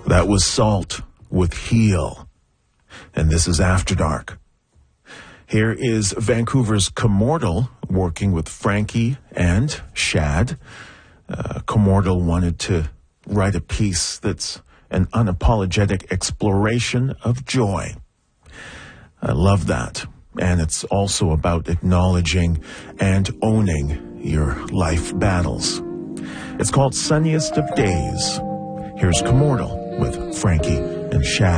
That was Salt with Heal. And this is After Dark. Here is Vancouver's Commortal working with Frankie and Shad. Commortal wanted to write a piece that's an unapologetic exploration of joy. I love that. And it's also about acknowledging and owning your life battles. It's called Sunniest of Days. Here's Commortal with Frankie and Shad.